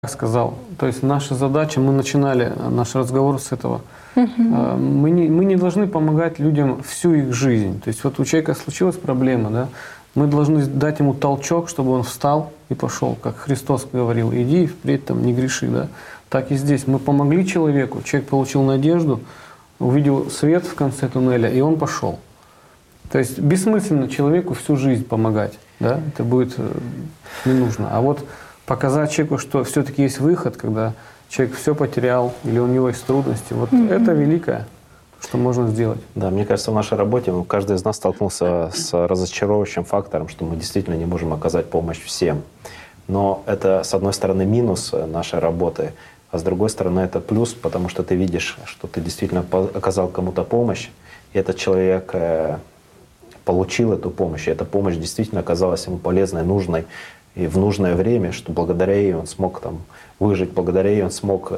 сказал. То есть наша задача, мы начинали наш разговор с этого. Мы не должны помогать людям всю их жизнь. То есть вот у человека случилась проблема, да, мы должны дать ему толчок, чтобы он встал и пошел, как Христос говорил, иди и впредь там не греши, да. Так и здесь. Мы помогли человеку, человек получил надежду, увидел свет в конце туннеля, и он пошел. То есть бессмысленно человеку всю жизнь помогать, да, это будет не нужно. А вот показать человеку, что все-таки есть выход, когда человек все потерял или у него есть трудности, вот это великое, что можно сделать. Да, мне кажется, в нашей работе каждый из нас столкнулся с разочаровывающим фактором, что мы действительно не можем оказать помощь всем. Но это, с одной стороны, минус нашей работы, а с другой стороны, это плюс, потому что ты видишь, что ты действительно оказал кому-то помощь, и этот человек получил эту помощь, и эта помощь действительно оказалась ему полезной, нужной, и в нужное время, что благодаря ей он смог там выжить, благодаря ей он смог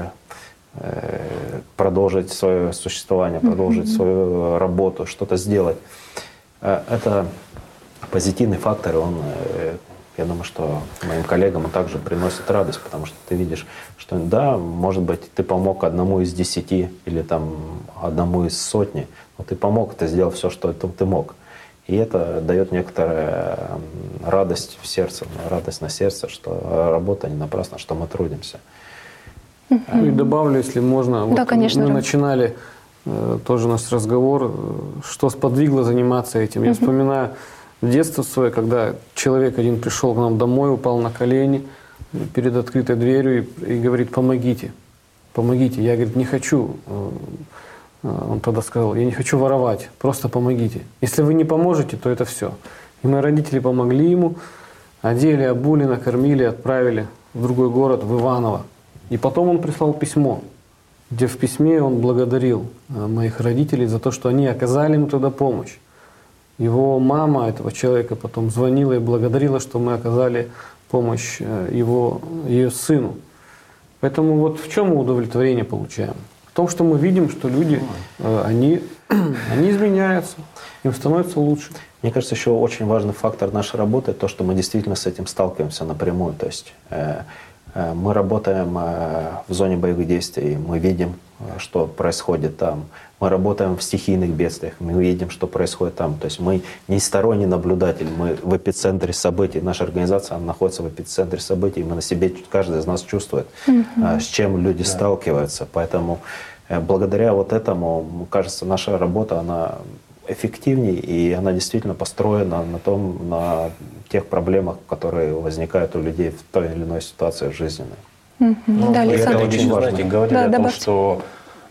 продолжить свое существование, продолжить свою работу, что-то сделать. Это позитивный фактор, и он, я думаю, что моим коллегам он также приносит радость, потому что ты видишь, что да, может быть, ты помог одному из 10 или там одному из сотни, но ты помог, ты сделал все, что ты мог. И это дает некоторую радость в сердце, радость на сердце, что работа не напрасна, что мы трудимся. И добавлю, если можно. Да, вот конечно. Мы начинали тоже наш разговор, что сподвигло заниматься этим. Я вспоминаю детство свое, когда человек один пришел к нам домой, упал на колени перед открытой дверью и говорит: помогите, помогите. Я, говорит, не хочу. Он тогда сказал: я не хочу воровать, просто помогите. Если вы не поможете, то это все. И мои родители помогли ему, одели, обули, накормили, отправили в другой город, в Иваново. И потом он прислал письмо, где в письме он благодарил моих родителей за то, что они оказали ему тогда помощь. Его мама этого человека потом звонила и благодарила, что мы оказали помощь ее сыну. Поэтому вот в чем мы удовлетворение получаем? В том, что мы видим, что люди, они изменяются, им становится лучше. Мне кажется, еще очень важный фактор нашей работы – то, что мы действительно с этим сталкиваемся напрямую. То есть мы работаем в зоне боевых действий, мы видим, что происходит там. Мы работаем в стихийных бедствиях, мы видим, что происходит там. То есть мы не сторонний наблюдатель, мы в эпицентре событий. Наша организация находится в эпицентре событий, мы на себе, каждый из нас чувствует, с чем люди сталкиваются. Поэтому благодаря вот этому, кажется, наша работа, она эффективнее, и она действительно построена на тех проблемах, которые возникают у людей в той или иной ситуации жизненной. Да, Александр. Очень важно. Знаете, говорили Да, о том, добавьте. что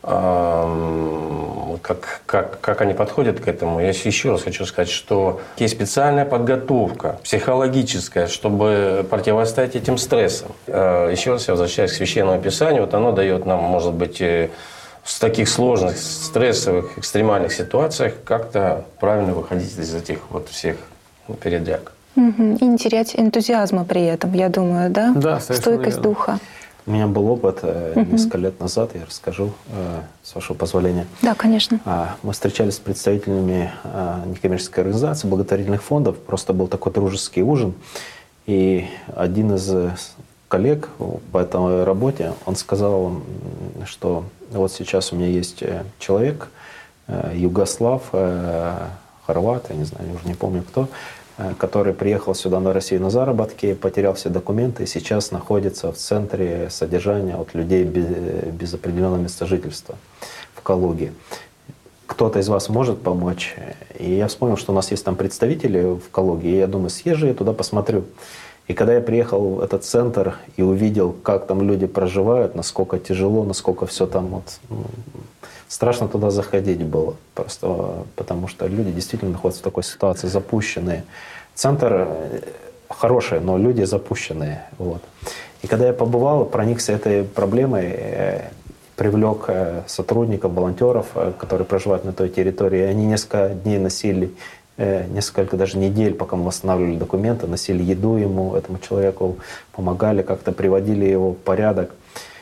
как они подходят к этому. Я еще раз хочу сказать, что есть специальная подготовка психологическая, чтобы противостоять этим стрессам. Еще раз я возвращаюсь к Священному Писанию. Вот оно дает нам, может быть, в таких сложных, стрессовых, экстремальных ситуациях как-то правильно выходить из этих вот всех передряг. И не терять энтузиазма при этом, я думаю, да? Да, совершенно Стойкость верно. духа. У меня был опыт несколько лет назад, я расскажу, с вашего позволения. Да, конечно. Мы встречались с представителями некоммерческой организации, благотворительных фондов. Просто был такой дружеский ужин. И один из коллег по этой работе, он сказал, что вот сейчас у меня есть человек, югослав, хорват, я не знаю, я уже не помню кто, который приехал сюда на Россию на заработки, потерял все документы и сейчас находится в центре содержания от людей без определенного места жительства в Калуге. Кто-то из вас может помочь? И я вспомнил, что у нас есть там представители в Калуге, и я думаю, съезжу я туда посмотрю. И когда я приехал в этот центр и увидел, как там люди проживают, насколько тяжело, насколько все там вот, страшно туда заходить было, просто потому что люди действительно находятся в такой ситуации, запущенные. Центр хороший, но люди запущенные. Вот. И когда я побывал, проникся этой проблемой, привлек сотрудников, волонтеров, которые проживают на той территории, они несколько дней носили, несколько даже недель, пока мы восстанавливали документы, носили еду ему, этому человеку, помогали, как-то приводили его в порядок.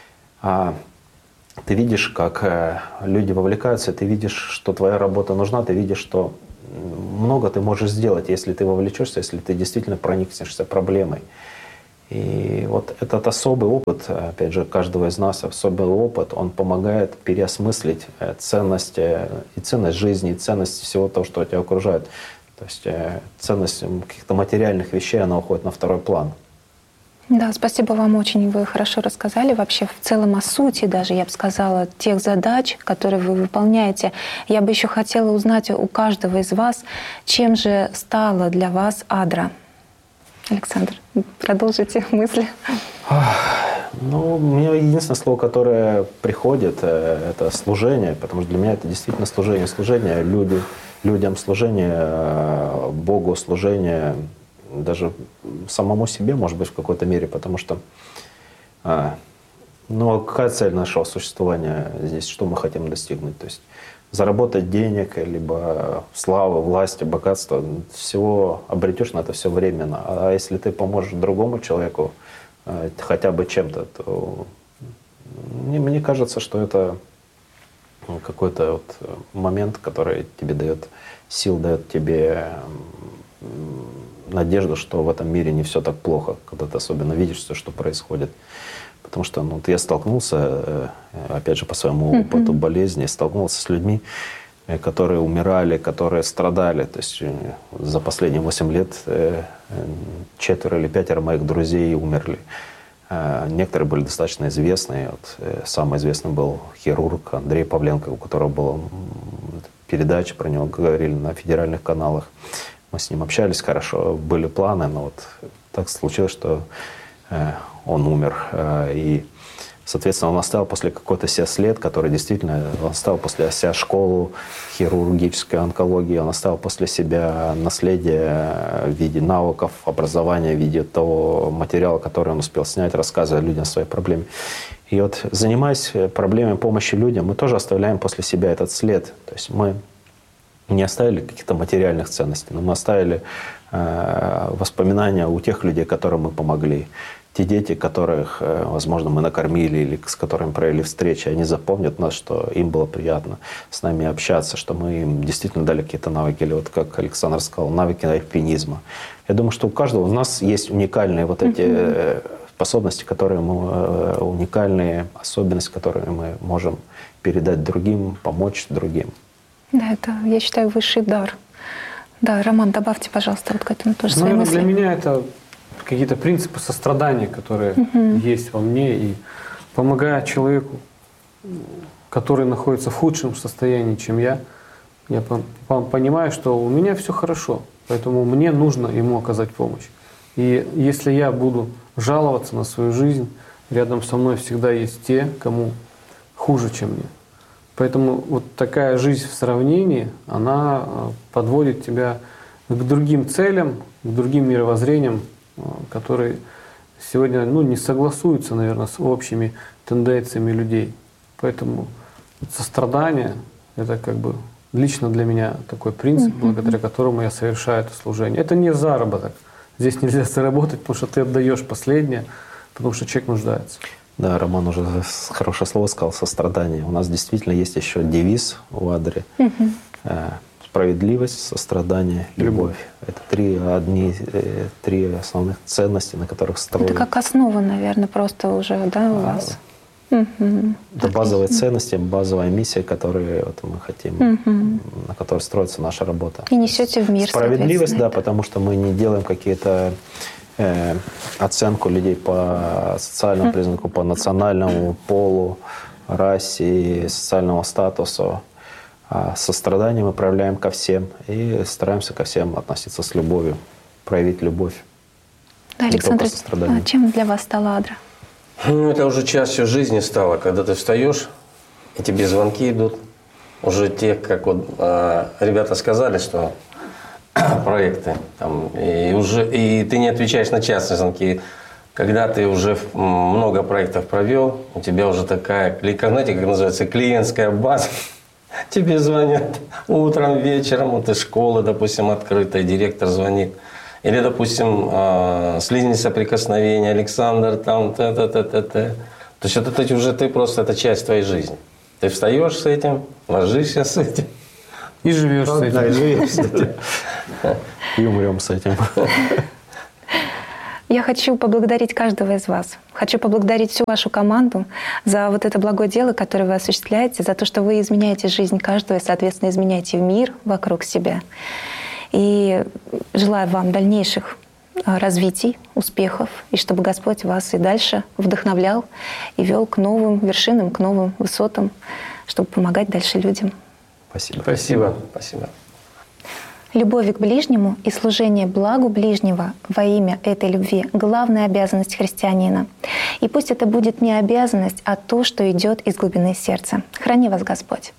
Ты видишь, как люди вовлекаются, ты видишь, что твоя работа нужна, ты видишь, что много ты можешь сделать, если ты вовлечешься, если ты действительно проникнешься проблемой. И вот этот особый опыт, опять же, каждого из нас, особый опыт, он помогает переосмыслить ценность и ценность жизни, и ценность всего того, что тебя окружает. То есть ценность каких-то материальных вещей, она уходит на второй план. Да, спасибо вам очень. Вы хорошо рассказали вообще в целом о сути даже, я бы сказала, тех задач, которые вы выполняете. Я бы еще хотела узнать у каждого из вас, чем же стала для вас Адра. Александр, продолжите мысли. Ну, у меня единственное слово, которое приходит, это служение, потому что для меня это действительно служение. Служение людям, служение Богу, служение даже самому себе, может быть, в какой-то мере, потому что ну, какая цель нашего существования здесь, что мы хотим достигнуть? То есть заработать денег, либо славы, власти, богатства, всего обретешь на это все временно. А если ты поможешь другому человеку хотя бы чем-то, то мне кажется, что это какой-то вот момент, который тебе дает сил, дает тебе надежду, что в этом мире не все так плохо, когда ты особенно видишь все, что происходит. Потому что ну, я столкнулся, опять же, по своему опыту болезни, столкнулся с людьми, которые умирали, которые страдали. То есть за последние 8 лет 4 или 5 моих друзей умерли. Некоторые были достаточно известные. Вот, самый известный был хирург Андрей Павленко, у которого была передача, про него говорили на федеральных каналах. Мы с ним общались хорошо, были планы, но вот так случилось, что он умер. И, соответственно, он оставил после какой-то себя след, который действительно, он оставил после себя школу хирургической онкологии, он оставил после себя наследие в виде навыков, образования, в виде того материала, который он успел снять, рассказывая людям о своей проблеме. И вот, занимаясь проблемой помощи людям, мы тоже оставляем после себя этот след. То есть мы не оставили каких-то материальных ценностей, но мы оставили воспоминания у тех людей, которым мы помогли. Те дети, которых, возможно, мы накормили или с которыми провели встречи, они запомнят нас, что им было приятно с нами общаться, что мы им действительно дали какие-то навыки, или вот как Александр сказал, навыки альпинизма. Я думаю, что у каждого у нас есть уникальные вот эти способности, которые мы, уникальные особенности, которые мы можем передать другим, помочь другим. Да, это, я считаю, высший дар. Да, Роман, добавьте, пожалуйста, вот к этому тоже свои мысли. Для меня это какие-то принципы сострадания, которые есть во мне, и помогая человеку, который находится в худшем состоянии, чем я понимаю, что у меня все хорошо, поэтому мне нужно ему оказать помощь. И если я буду жаловаться на свою жизнь, рядом со мной всегда есть те, кому хуже, чем мне. Поэтому вот такая жизнь в сравнении, она подводит тебя к другим целям, к другим мировоззрениям, которые сегодня не согласуются, наверное, с общими тенденциями людей. Поэтому сострадание — это как бы лично для меня такой принцип, благодаря которому я совершаю это служение. Это не заработок. Здесь нельзя заработать, потому что ты отдаешь последнее, потому что человек нуждается. Да, Роман уже хорошее слово сказал, сострадание. У нас действительно есть еще девиз у Адри. Справедливость, сострадание, любовь. Это три основных ценности, на которых строим. Это как основа, наверное, просто уже, да, у вас? Это базовые ценности, базовая миссия, которую вот мы хотим, на которой строится наша работа. И несете в мир. Справедливость, да, потому что мы не делаем какие-то оценку людей по социальному признаку, по национальному полу, расе, социальному статусу. А сострадание мы проявляем ко всем и стараемся ко всем относиться с любовью, проявить любовь. Да, Александр, чем для вас стала Адра? Ну, это уже частью жизни стало, когда ты встаешь, и тебе звонки идут. Уже те, как вот ребята сказали, что проекты, там, и ты не отвечаешь на частные звонки. Когда ты уже много проектов провел, у тебя уже такая, знаете, как называется, клиентская база. Тебе звонят утром, вечером, вот из школы, допустим, открытая, директор звонит. Или, допустим, с линией соприкосновения, Александр, там, То есть это уже ты просто, это часть твоей жизни. Ты встаешь с этим, ложишься с этим. И живешь с этим. Да, и живешь с этим. И умрем с этим. Я хочу поблагодарить каждого из вас. Хочу поблагодарить всю вашу команду за вот это благое дело, которое вы осуществляете, за то, что вы изменяете жизнь каждого и, соответственно, изменяете мир вокруг себя. И желаю вам дальнейших развитий, успехов, и чтобы Господь вас и дальше вдохновлял и вел к новым вершинам, к новым высотам, чтобы помогать дальше людям. Спасибо. Спасибо. Спасибо. Любовь к ближнему и служение благу ближнего во имя этой любви — главная обязанность христианина. И пусть это будет не обязанность, а то, что идет из глубины сердца. Храни вас Господь.